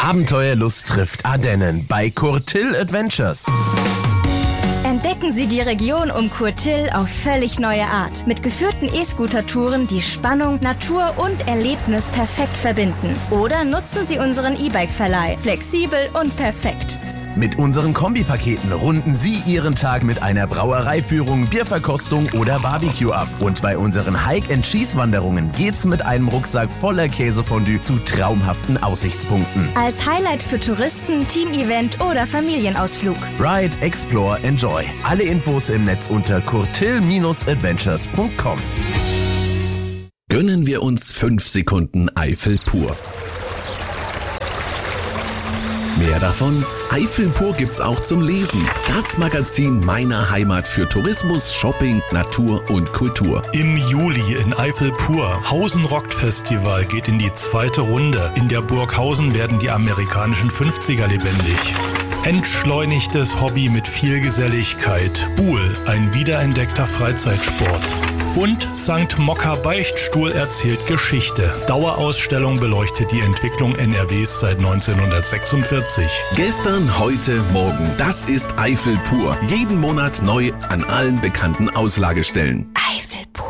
Abenteuerlust trifft Ardennen bei Courtil Adventures. Entdecken Sie die Region um Courtil auf völlig neue Art. Mit geführten E-Scooter-Touren, die Spannung, Natur und Erlebnis perfekt verbinden. Oder nutzen Sie unseren E-Bike-Verleih. Flexibel und perfekt. Mit unseren Kombipaketen runden Sie Ihren Tag mit einer Brauereiführung, Bierverkostung oder Barbecue ab. Und bei unseren Hike-and-Cheese-Wanderungen geht's mit einem Rucksack voller Käsefondue zu traumhaften Aussichtspunkten. Als Highlight für Touristen, Team-Event oder Familienausflug. Ride, Explore, Enjoy. Alle Infos im Netz unter courtil-adventures.com. Gönnen wir uns 5 Sekunden Eifel pur. Mehr davon? Eifel pur gibt's auch zum Lesen. Das Magazin meiner Heimat für Tourismus, Shopping, Natur und Kultur. Im Juli in Eifel pur. Hausen Rockt Festival geht in die 2. Runde. In der Burg Hausen werden die amerikanischen 50er lebendig. Entschleunigtes Hobby mit viel Geselligkeit. Buhl, ein wiederentdeckter Freizeitsport. Und St. Mokka Beichtstuhl erzählt Geschichte. Dauerausstellung beleuchtet die Entwicklung NRWs seit 1946. Gestern, heute, morgen. Das ist Eifel pur. Jeden Monat neu an allen bekannten Auslagestellen.